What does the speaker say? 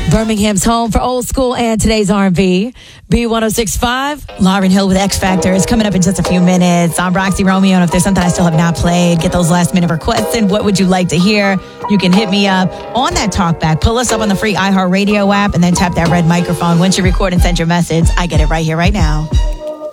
Birmingham's home for old school and today's R&B. B1065, Lauryn Hill with X Factor is coming up in just a few minutes. I'm Roxy Romeo, and if there's something I still have not played, get those last minute requests in. What would you like to hear? You can hit me up on that talkback. Pull us up on the free iHeartRadio app and then tap that red microphone. Once you record and send your message, I get it right here, right now.